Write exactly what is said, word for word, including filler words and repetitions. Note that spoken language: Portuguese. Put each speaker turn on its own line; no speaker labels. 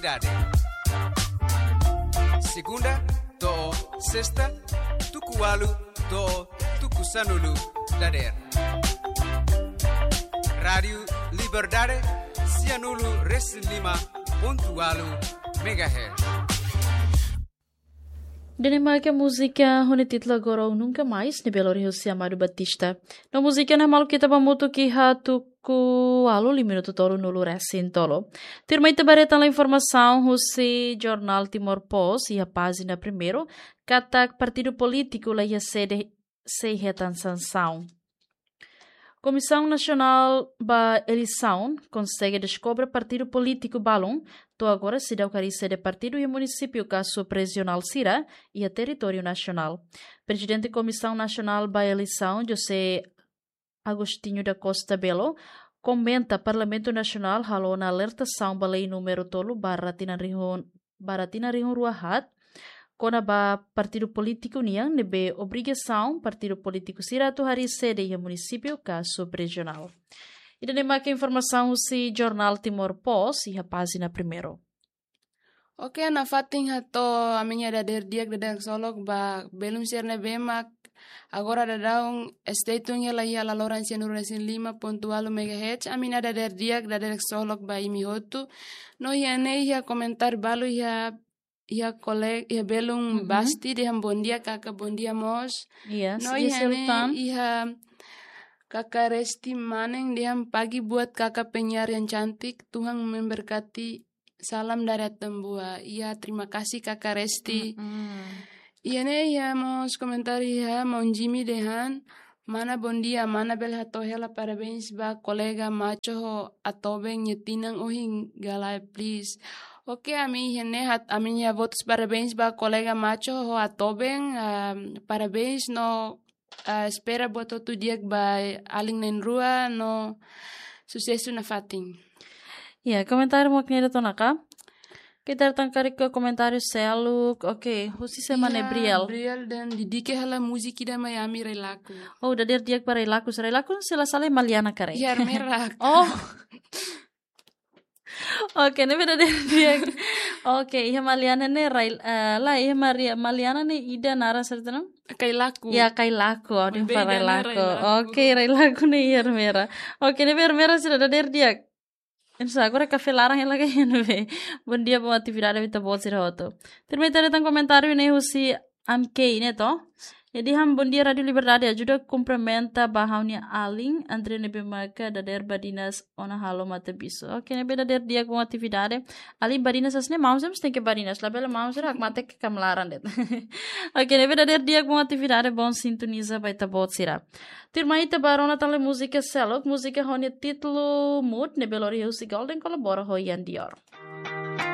Segunda, to sexta, tukualu, to tukusanulu, dader. Rádio Liberdade, Cianulu, Resilima, pontualu, megahertz.
Dinamarca música hone titla agora nunca mais ne Belo Horizonte Amado Batista. Na música na malu kita pamutu ki hatu ku alu lima minuto tolo nulu resin tolo. Tirmai tabareta la informação husi Jornal Timor Post e a página primeiro kata partido político la ia sede sei retan sanção. Comissão Nacional ba Eleição consegue descobrir partido político balão, to agora se dá o carice de partido e município caso regional Sira e a território nacional. Presidente da Comissão Nacional ba Eleição, José Agostinho da Costa Belo, comenta Parlamento Nacional halou na alertação ba lei número tolo barra tinarihon barra tinarihon ruahat, Kona ba partido político niang nebe obrigação partido político Sira tu hari sede e município caso regional. E daí mais informação si Jornal Timor Post e a página primeiro.
Ok, na fatin hato a minha dader diak dader solok ba belum serne bemak agora dadaung estatung yala yala Lawrence Nuresin lima pontual megahertz a minha dader diak dader solok ba imi hotu no yane ya komentar balu ya ia colega ia belum mm-hmm. basti de bondia kakak bondia mos
yes,
no ia ia kakak resti maneng dia pagi buat kakak penyiar yang cantik Tuhan memberkati salam dari Atambua ia terima kasih kakak resti mm-hmm. ia ne ia mos komentar ia mau Jimmy dehan mana bondia mana bel hatohela parabéns ba kolega macho atobeng nyetinang ohin galai please. Ok, a minha hat a minha votos parabéns ba colega macho ho atobeng uh, parabéns no uh, espera boto tu dia ba aling nen rua no sucesso na fating.
Ya, comentário mo kinira to naka. Kita tangkari ke comentário seluk. Ok, husi semana Briel.
Briel dan didike hala musiki da Miami relaku.
Oh, dadir dia para relaku, relaku sila sale Maliana kare.
Ya, merak.
Oh. Ok, ne beda dia. Ok, ia Maliana ne rail uh, la ia Maria Maliana ne ida nara sertana?
Kailaku.
Ya kailaku, odi farailaku. Ok, railaku ne ia mera. Ok, ne ber mera sila dadir dia. Insa agora café larang ela que não vê. Bom dia, boa atividade, vita bom ser roto. Termina ter um comentário ne husi amkei ne to. Jadi ham bom dia Radio Liberdade ajuda cumprimenta bahaunya aling Andre nebe marca da der badinas ona halo mata biso. Ok, nebe da der dia com atividade. Ali badinas asne mausam tem que badinas la bela mausera mate que camlaran det. Ok, nebe da der dia com atividade bom sintoniza vai ta bot sira. Tirmai ta barona tale música selok, música honia título mood nebe lori husi golden colabora hoian dior.